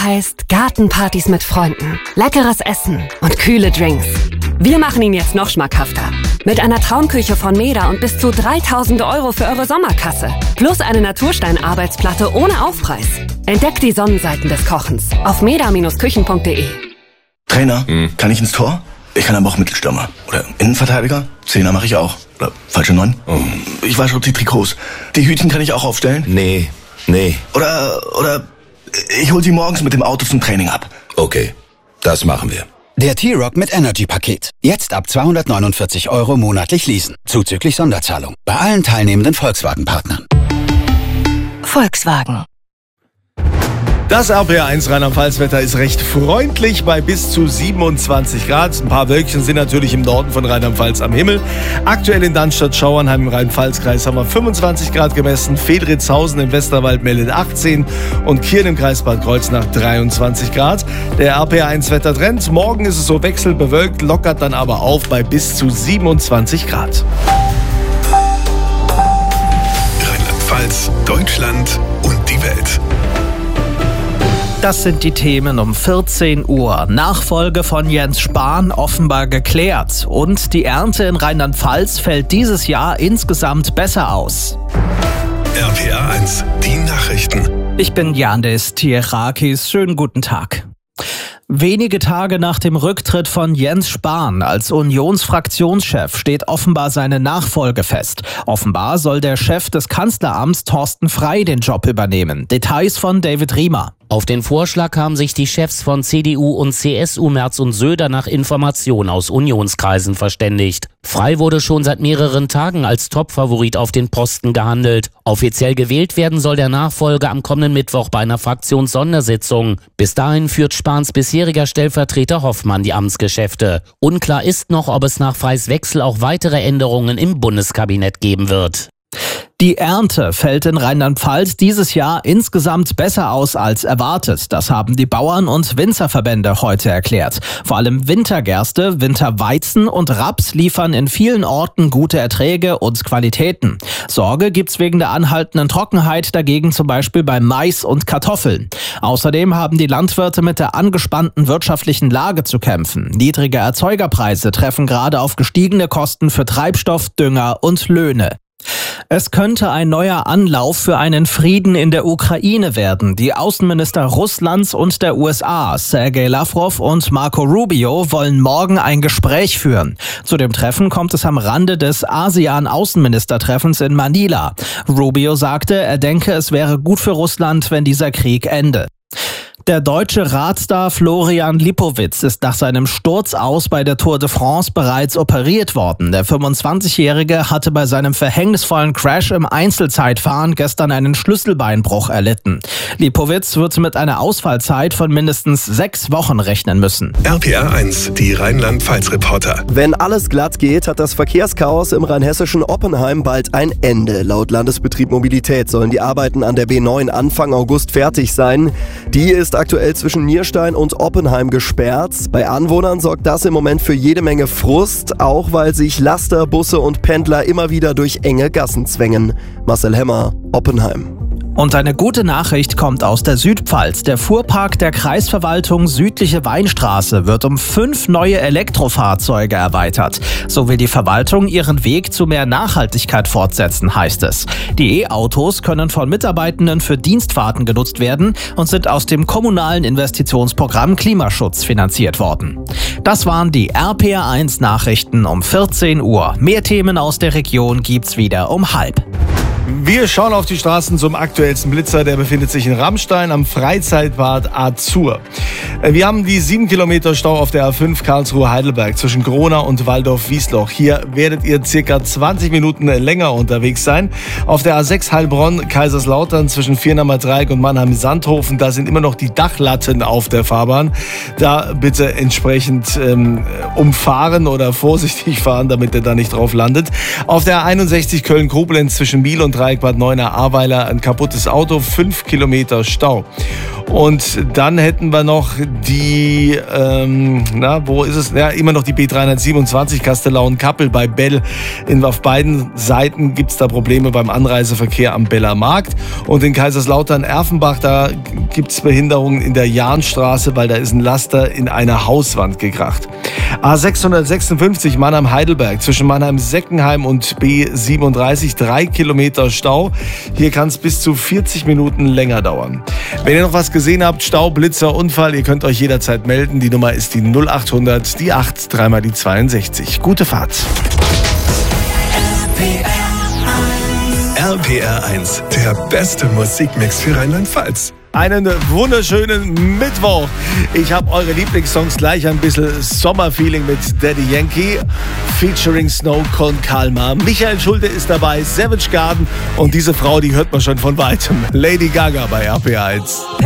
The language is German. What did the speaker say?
heißt Gartenpartys mit Freunden, leckeres Essen und kühle Drinks. Wir machen ihn jetzt noch schmackhafter. Mit einer Traumküche von Meda und bis zu 3.000 € für eure Sommerkasse. Plus eine Naturstein-Arbeitsplatte ohne Aufpreis. Entdeckt die Sonnenseiten des Kochens auf meda-küchen.de. Trainer, kann ich ins Tor? Ich kann aber auch Mittelstürmer. Oder Innenverteidiger? Zehner mache ich auch. Oder falsche 9? Ich wasche die Trikots. Die Hütchen kann ich auch aufstellen? Nee. Oder ich hol sie morgens mit dem Auto zum Training ab. Okay, das machen wir. Der T-Roc mit Energy-Paket. Jetzt ab 249 € monatlich leasen. Zuzüglich Sonderzahlung. Bei allen teilnehmenden Volkswagen-Partnern. Volkswagen. Das RPR1 Rheinland-Pfalz-Wetter ist recht freundlich bei bis zu 27 Grad. Ein paar Wölkchen sind natürlich im Norden von Rheinland-Pfalz am Himmel. Aktuell in Dannstatt-Schauernheim im Rhein-Pfalz-Kreis haben wir 25 Grad gemessen. Fedritzhausen im Westerwald meldet 18 und Kirn im Kreis Bad Kreuznach 23 Grad. Der RPR1-Wettertrend. Morgen ist es so wechselbewölkt, lockert dann aber auf bei bis zu 27 Grad. Rheinland-Pfalz, Deutschland und die Welt. Das sind die Themen um 14 Uhr. Nachfolge von Jens Spahn offenbar geklärt. Und die Ernte in Rheinland-Pfalz fällt dieses Jahr insgesamt besser aus. RPR1, die Nachrichten. Ich bin Yandis Tierakis. Schönen guten Tag. Wenige Tage nach dem Rücktritt von Jens Spahn als Unionsfraktionschef steht offenbar seine Nachfolge fest. Offenbar soll der Chef des Kanzleramts Thorsten Frey den Job übernehmen. Details von David Riemer. Auf den Vorschlag haben sich die Chefs von CDU und CSU Merz und Söder nach Informationen aus Unionskreisen verständigt. Frey wurde schon seit mehreren Tagen als Topfavorit auf den Posten gehandelt. Offiziell gewählt werden soll der Nachfolger am kommenden Mittwoch bei einer Fraktionssondersitzung. Bis dahin führt Spahns bisheriger Stellvertreter Hoffmann die Amtsgeschäfte. Unklar ist noch, ob es nach Freys Wechsel auch weitere Änderungen im Bundeskabinett geben wird. Die Ernte fällt in Rheinland-Pfalz dieses Jahr insgesamt besser aus als erwartet. Das haben die Bauern- und Winzerverbände heute erklärt. Vor allem Wintergerste, Winterweizen und Raps liefern in vielen Orten gute Erträge und Qualitäten. Sorge gibt's wegen der anhaltenden Trockenheit dagegen zum Beispiel bei Mais und Kartoffeln. Außerdem haben die Landwirte mit der angespannten wirtschaftlichen Lage zu kämpfen. Niedrige Erzeugerpreise treffen gerade auf gestiegene Kosten für Treibstoff, Dünger und Löhne. Es könnte ein neuer Anlauf für einen Frieden in der Ukraine werden. Die Außenminister Russlands und der USA, Sergei Lavrov und Marco Rubio, wollen morgen ein Gespräch führen. Zu dem Treffen kommt es am Rande des ASEAN-Außenministertreffens in Manila. Rubio sagte, er denke, es wäre gut für Russland, wenn dieser Krieg ende. Der deutsche Radstar Florian Lipowitz ist nach seinem Sturz aus bei der Tour de France bereits operiert worden. Der 25-Jährige hatte bei seinem verhängnisvollen Crash im Einzelzeitfahren gestern einen Schlüsselbeinbruch erlitten. Lipowitz wird mit einer Ausfallzeit von mindestens 6 Wochen rechnen müssen. RPR1, die Rheinland-Pfalz-Reporter. Wenn alles glatt geht, hat das Verkehrschaos im rheinhessischen Oppenheim bald ein Ende. Laut Landesbetrieb Mobilität sollen die Arbeiten an der B9 Anfang August fertig sein. Die ist aktuell zwischen Nierstein und Oppenheim gesperrt. Bei Anwohnern sorgt das im Moment für jede Menge Frust, auch weil sich Laster, Busse und Pendler immer wieder durch enge Gassen zwängen. Marcel Hemmer, Oppenheim. Und eine gute Nachricht kommt aus der Südpfalz. Der Fuhrpark der Kreisverwaltung Südliche Weinstraße wird um 5 neue Elektrofahrzeuge erweitert. So will die Verwaltung ihren Weg zu mehr Nachhaltigkeit fortsetzen, heißt es. Die E-Autos können von Mitarbeitenden für Dienstfahrten genutzt werden und sind aus dem kommunalen Investitionsprogramm Klimaschutz finanziert worden. Das waren die RPR1 Nachrichten um 14 Uhr. Mehr Themen aus der Region gibt's wieder um 12:30. Wir schauen auf die Straßen zum aktuellsten Blitzer. Der befindet sich in Rammstein am Freizeitbad Azur. Wir haben die 7 Kilometer Stau auf der A5 Karlsruhe-Heidelberg zwischen Gronau und Waldorf-Wiesloch. Hier werdet ihr circa 20 Minuten länger unterwegs sein. Auf der A6 Heilbronn-Kaiserslautern zwischen Viernamer Dreieck und Mannheim-Sandhofen, da sind immer noch die Dachlatten auf der Fahrbahn. Da bitte entsprechend umfahren oder vorsichtig fahren, damit ihr da nicht drauf landet. Auf der A61 Köln-Koblenz zwischen Biel und Dreieck Bad Neuenahr-Ahrweiler ein kaputtes Auto, 5 Kilometer Stau. Und dann hätten wir noch die, wo ist es? Ja, immer noch die B327 Kastellaun-Kappel bei Bell. Auf beiden Seiten gibt es da Probleme beim Anreiseverkehr am Beller Markt. Und in Kaiserslautern-Erfenbach, da gibt es Behinderungen in der Jahnstraße, weil da ist ein Laster in eine Hauswand gekracht. A656 Mannheim-Heidelberg zwischen Mannheim-Seckenheim und B37 3 Kilometer Stau. Hier kann es bis zu 40 Minuten länger dauern. Wenn ihr noch was gesehen habt, Stau, Blitzer, Unfall, ihr könnt euch jederzeit melden. Die Nummer ist die 0800, die 8, dreimal die 62. Gute Fahrt. RPR 1, der beste Musikmix für Rheinland-Pfalz. Einen wunderschönen Mittwoch. Ich habe eure Lieblingssongs gleich ein bisschen Sommerfeeling mit Daddy Yankee featuring Snow Con Calma. Michael Schulte ist dabei, Savage Garden und diese Frau, die hört man schon von weitem. Lady Gaga bei RPR 1.